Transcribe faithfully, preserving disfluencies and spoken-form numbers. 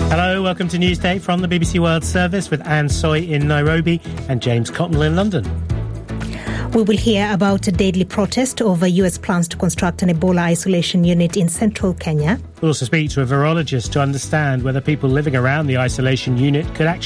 Hello, welcome to Newsday from the B B C World Service with Anne Soy in Nairobi and James Cotnell in London. We will hear about a deadly protest over U S plans to construct an Ebola isolation unit in central Kenya. We'll also speak to a virologist to understand whether people living around the isolation unit could actually